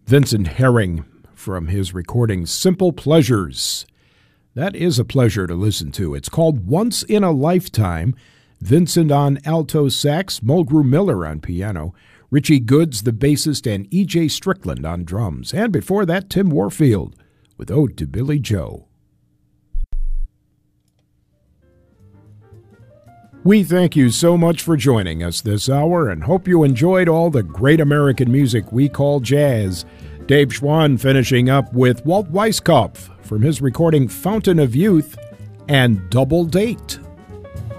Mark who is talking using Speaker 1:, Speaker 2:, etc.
Speaker 1: Vincent Herring from his recording Simple Pleasures. That is a pleasure to listen to. It's called Once in a Lifetime. Vincent on alto sax, Mulgrew Miller on piano, Richie Goods, the bassist, and E.J. Strickland on drums. And before that, Tim Warfield with Ode to Billy Joe. We thank you so much for joining us this hour and hope you enjoyed all the great American music we call jazz. Dave Schwann finishing up with Walt Weiskopf from his recording Fountain of Youth and Double Date.